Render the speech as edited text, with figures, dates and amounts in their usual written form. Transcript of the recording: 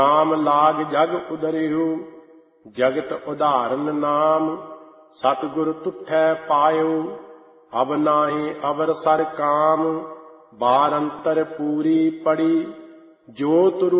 ਨਾਮ ਲਾਗ ਜਗ ਉਦਰਿਉ, ਜਗਤ ਉਦਾਹਰਨ ਨਾਮ। ਸਤਿਗੁਰ ਤੁਠੈ ਪਾਇਉ, ਅਬ ਨਾਹੀ ਅਵਰ ਸਰ ਕਾਮ। ਬਾਰ ਅੰਤਰ ਪੂਰੀ ਪੜੀ, ਜੋ ਤੁਰ